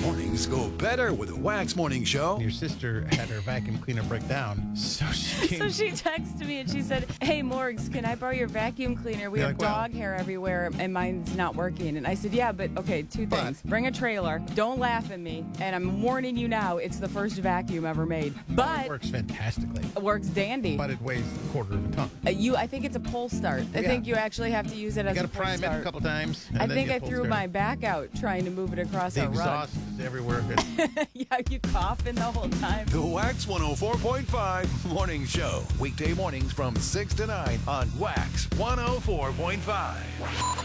Mornings go better with the Wax Morning Show. Your sister had her vacuum cleaner break down, so she came. So she texted me and she said, "Hey, Morgs, can I borrow your vacuum cleaner? We have dog hair everywhere and mine's not working." And I said, "Yeah, but okay, two things. Bring a trailer. Don't laugh at me. And I'm warning you now, it's the first vacuum ever made. But it works fantastically. It works dandy. But it weighs a quarter of a ton. I think it's a pull start. I think you actually have to use it as a pull start. You got to prime it a couple times. I think I threw my back out trying to move it across our rug. The exhaust is everywhere. Yeah, you coughing the whole time. The Wax 104.5 Morning Show. Weekday mornings from 6 to 9 on Wax 104.5.